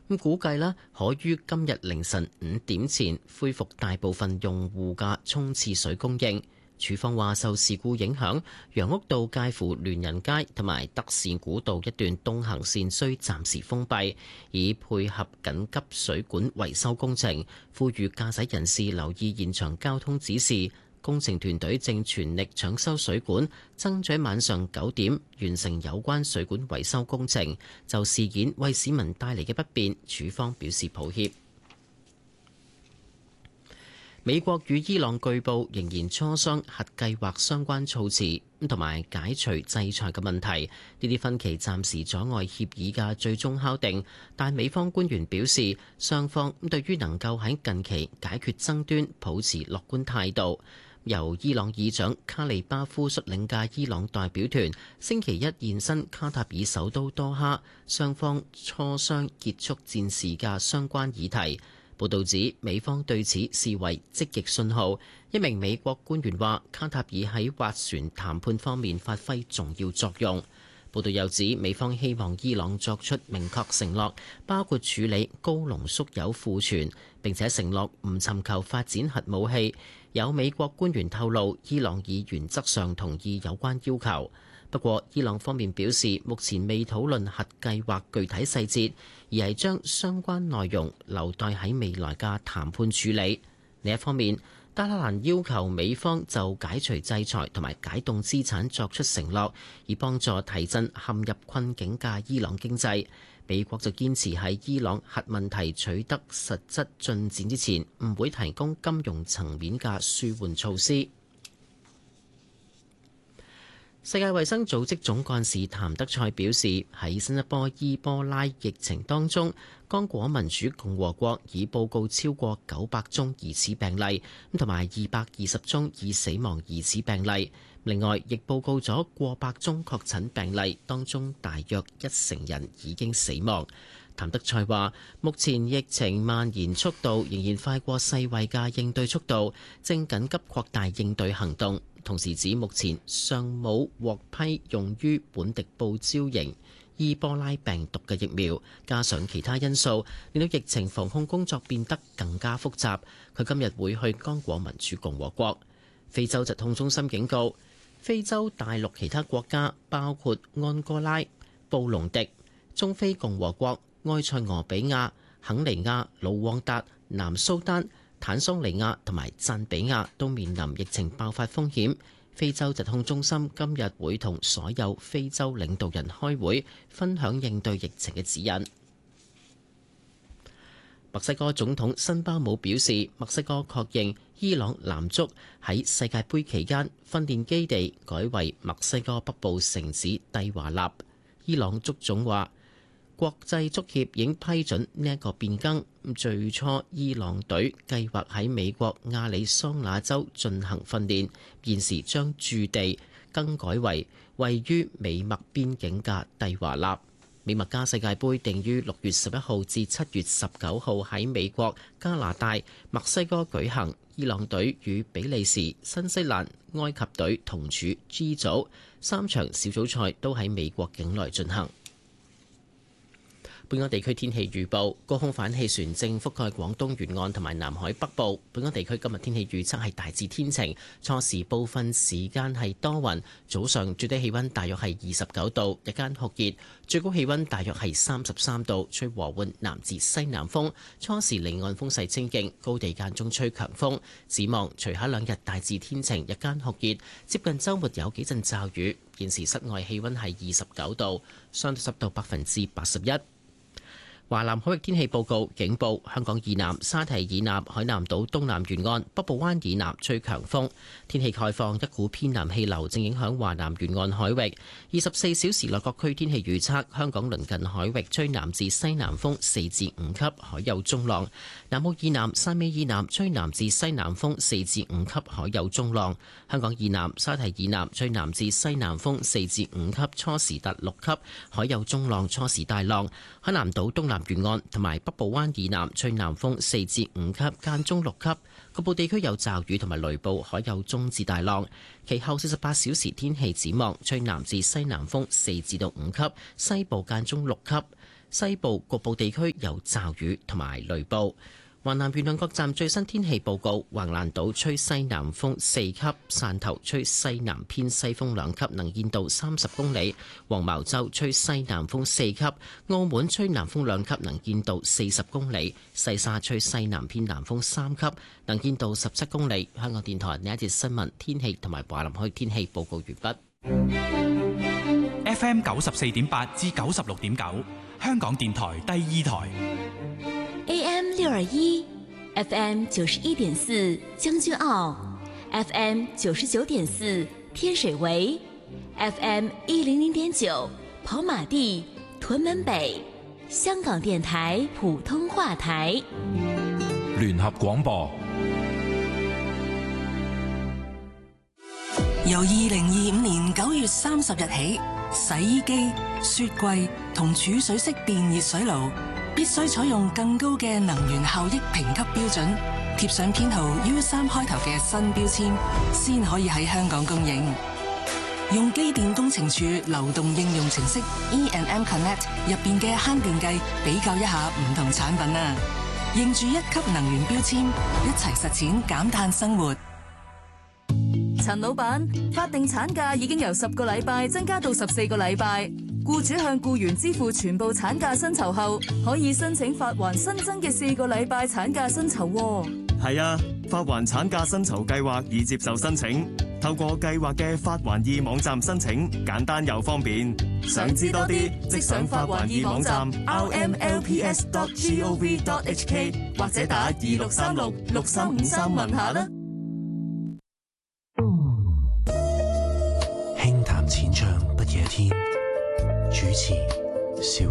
咁估計啦，可於今日凌晨5點前恢復大部分用戶嘅沖廁水供應。署方話受事故影響，楊屋道介乎聯仁街同埋德士古道一段東行線需暫時封閉，以配合緊急水管維修工程。呼籲駕駛人士留意現場交通指示。工程團隊正全力搶修水管，爭取晚上9點完成有關水管維修工程。就事件為市民帶嚟嘅不便，署方表示抱歉。美國與伊朗據報仍然磋商核計劃相關措辭，同埋解除制裁嘅問題。呢啲分歧暫時阻礙協議嘅最終敲定，但美方官員表示，雙方對於能夠喺近期解決爭端保持樂觀態度。由伊朗議長卡利巴夫率領嘅伊朗代表團星期一現身卡塔爾首都多哈，雙方磋商結束戰事嘅相關議題。報導指美方對此視為積極信號。一名美國官員話，卡塔爾喺斡旋談判方面發揮重要作用。報道又指，美方希望伊朗作出明確承諾，包括處理高濃縮鈾庫存，並且承諾唔尋求發展核武器。有美國官員透露，伊朗已原則上同意有關要求。不過，伊朗方面表示，目前未討論核計劃具體細節，而係將相關內容留待喺未來嘅談判處理。另一方面，德黑蘭要求美方就解除制裁同埋解凍資產作出承諾，以幫助提振陷入困境嘅伊朗經濟。美國就堅持喺伊朗核問題取得實質進展之前，唔會提供金融層面嘅舒緩措施。世界衛生組織總幹事譚德塞表示，喺新一波伊波拉疫情當中，剛果民主共和國已報告超過900宗疑似病例，同埋220宗已死亡疑似病例。另外，亦報告咗過百宗確診病例，當中大約10%人已經死亡。譚德塞話：目前疫情蔓延速度仍然快過世衛嘅應對速度，正緊急擴大應對行動。同時指目前尚冇獲批用於本地報招型伊波拉病毒嘅疫苗，加上其他因素，令到疫情防控工作變得更加複雜。佢今日會去剛果民主共和國。非洲疾控中心警告，非洲大陸其他國家包括安哥拉、布隆迪、中非共和國、埃塞俄比亞、肯尼亞、盧旺達、南蘇丹、坦桑尼亞同埋贊比亞都面臨疫情爆發風險。非洲疾控中心今日會同所有非洲領導人開會，分享應對疫情嘅指引。墨西哥總統辛巴姆表示，墨西哥確認伊朗男足喺世界盃期間訓練基地改為墨西哥北部城市蒂華納。伊朗足總話，國際足協已經批准呢一個變更。最初伊朗隊計劃喺美國亞利桑那州進行訓練，現時將駐地更改為位於美墨邊境嘅蒂華納。美墨加世界盃定於6月11號至7月19號喺美國、加拿大、墨西哥舉行。伊朗隊與比利時、新西蘭、埃及隊同處 G 組，3場小組賽都喺美國境內進行。本港地區天氣預報，高空反氣旋正覆蓋廣東沿岸同埋南海北部。本港地區今日天氣預測係大致天晴，初時部分時間係多雲，早上最低氣溫大約係29度，日間酷熱，最高氣溫大約係33度，吹和緩南至西南風，初時離岸風勢清勁，高地間中吹強風。展望隨後兩日大致天晴，日間酷熱，接近週末有幾陣驟雨。現時室外氣溫係29度，相對濕度81%。華南海域天氣報告警報：香港以南、沙堤以南、海南島東南沿岸、北部灣以南吹強風。天氣概況：一股偏南氣流正影響華南沿岸海域。24小時內各區天氣預測：香港鄰近海域吹南至西南風4至5級，海有中浪；南澳以南、汕尾以南吹南至西南風4至5級，海有中浪。香港以南、沙堤以南吹南至西南風4至5級，初時達6級，海有中浪，初時大浪。海南島東南沿岸同埋北部灣以南吹南風4至5級，間中6級，局部地區有驟雨同埋雷暴，海有中至大浪。其後48小時天氣展望，吹南至西南風4至到5級，西部間中6級。 西部局部地區有驟雨同埋雷暴。華南沿岸各站最新天氣報告：橫瀾島吹西南風4級，汕頭吹西南偏西風2級，能見度30公里；黃茅洲吹西南風4級，澳門吹南風2級，能見度40公里；西沙吹西南偏南風3級，能見度17公里。香港電台呢一節新聞天氣同埋華南區天氣報告完畢。 FM 94.8至96.9，香港電台第2台。 AM 621 FM 91.4將軍澳 FM 99.4天水圍 FM 100.9跑馬地屯門北香港電台普通話台聯合廣播。 由2025年9月30日起，洗衣機、雪櫃同儲水式電熱水爐必須採用更高嘅能源效益評級標準，貼上編號 U3 開頭嘅新標籤，先可以喺香港供應。用機電工程署流動應用程式 E&M Connect 入邊嘅慳電計比較一下唔同產品啊！認住1級能源標籤，一齊實踐減碳生活。 陳老闆，法定產假已經由10個禮拜增加到14個禮拜。僱主向僱員支付全部產假薪酬後，可以申請發還新增嘅4個禮拜產假薪酬。 係啊，發還產假薪酬計劃已接受申請，透過計劃嘅發還易網站申請，簡單又方便。想知多啲，即上發還易網站 rmlps.gov.hk 或者打26366353問下啦。 輕談淺唱不夜天，主持小